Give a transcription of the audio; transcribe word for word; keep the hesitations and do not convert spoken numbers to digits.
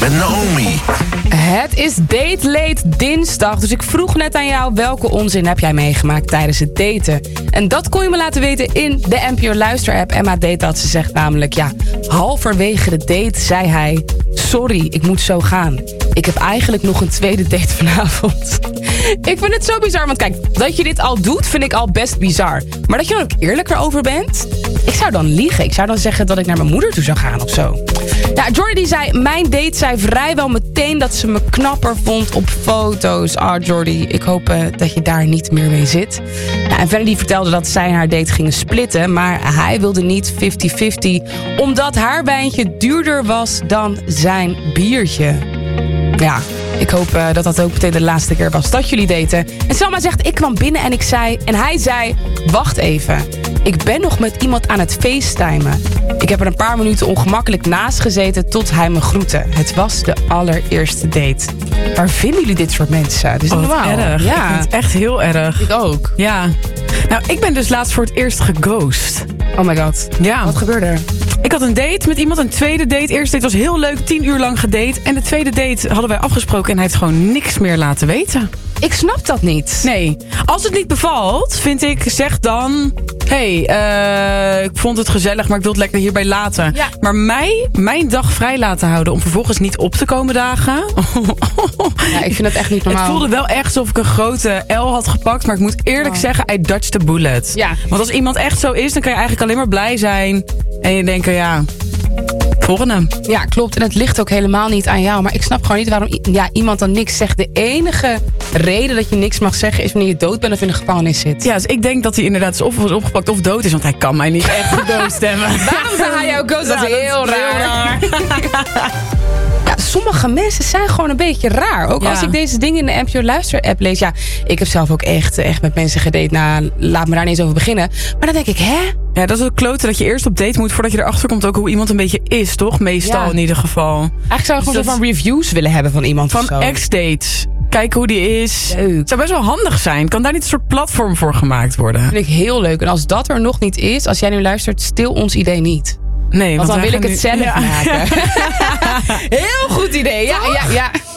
en Naomi. Het is Date Late dinsdag, dus ik vroeg net aan jou welke onzin heb jij meegemaakt tijdens het daten. En dat kon je me laten weten in de N P O Luister-app. Emma Date dat ze zegt namelijk, ja, halverwege de date zei hij... Sorry, ik moet zo gaan. Ik heb eigenlijk nog een tweede date vanavond. Ik vind het zo bizar, want kijk, dat je dit al doet vind ik al best bizar. Maar dat je er ook eerlijk erover bent... Ik zou dan liegen. Ik zou dan zeggen dat ik naar mijn moeder toe zou gaan of zo. Ja, Jordy die zei, mijn date zei vrijwel meteen dat ze me knapper vond op foto's. Ah, Jordy, ik hoop uh, dat je daar niet meer mee zit. Ja, en Vanity vertelde dat zij en haar date gingen splitten, maar hij wilde niet vijftig vijftig, omdat haar wijntje duurder was dan zijn biertje. Ja, ik hoop uh, dat dat ook meteen de laatste keer was dat jullie daten. En Selma zegt, ik kwam binnen en ik zei... En hij zei, wacht even. Ik ben nog met iemand aan het facetimen. Ik heb er een paar minuten ongemakkelijk naast gezeten tot hij me groette. Het was de allereerste date. Waar vinden jullie dit soort mensen? Dat is oh, normaal. Erg. Ja. Ik vind het echt heel erg. Ik ook. Ja. Nou, ik ben dus laatst voor het eerst geghost. Oh my god. Ja. Wat gebeurde er? Ik had een date met iemand, een tweede date. Eerste date was heel leuk, tien uur lang gedate. En de tweede date hadden wij afgesproken en hij heeft gewoon niks meer laten weten. Ik snap dat niet. Nee. Als het niet bevalt, vind ik, zeg dan... Hé, hey, uh, ik vond het gezellig, maar ik wil het lekker hierbij laten. Ja. Maar mij, mijn dag vrij laten houden om vervolgens niet op te komen dagen. Ja, ik vind dat echt niet normaal. Het voelde wel echt alsof ik een grote L had gepakt. Maar ik moet eerlijk oh. zeggen, I dodged the bullet. Ja. Want als iemand echt zo is, dan kan je eigenlijk alleen maar blij zijn. En je denkt, ja... Volgende. Ja, klopt. En het ligt ook helemaal niet aan jou. Maar ik snap gewoon niet waarom i- ja, iemand dan niks zegt. De enige reden dat je niks mag zeggen is wanneer je dood bent of in de gevangenis zit. Ja, dus ik denk dat hij inderdaad is of was opgepakt of dood is. Want hij kan mij niet echt gedood stemmen. Waarom zou hij jou ghost? Dat is Ja, heel dat is raar. heel raar. Ja, sommige mensen zijn gewoon een beetje raar. Ook Ja. als ik deze dingen in de N P O Luister-app lees. Ja, ik heb zelf ook echt, echt met mensen gedate. Nou, laat me daar niet eens over beginnen. Maar dan denk ik, hè? Ja, dat is het klote dat je eerst op date moet voordat je erachter komt ook hoe iemand een beetje is, toch? Meestal Ja. in ieder geval. Eigenlijk zou je gewoon Dus zo van reviews willen hebben van iemand of Van zo. ex-dates. Kijken hoe die is. Leuk. Het zou best wel handig zijn. Kan daar niet een soort platform voor gemaakt worden? Dat vind ik heel leuk. En als dat er nog niet is, als jij nu luistert, stil ons idee niet. Nee, Want dan wij wil ik gaan het zelf nu- Ja. maken. Heel goed idee. Ja, ja, ja.